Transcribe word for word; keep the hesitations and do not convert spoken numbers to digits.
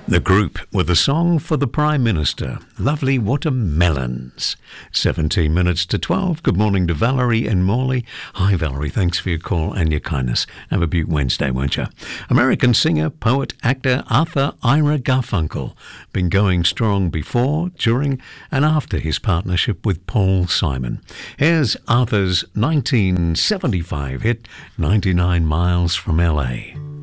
The group with a song for the Prime Minister, Lovely Watermelons. seventeen minutes to twelve. Good morning to Valerie and Morley. Hi Valerie, thanks for your call and your kindness. Have a beaut Wednesday, won't you? American singer, poet, actor Arthur Ira Garfunkel. Been going strong before, during and after his partnership with Paul Simon. Here's Arthur's nineteen seventy-five hit, ninety-nine miles from L A.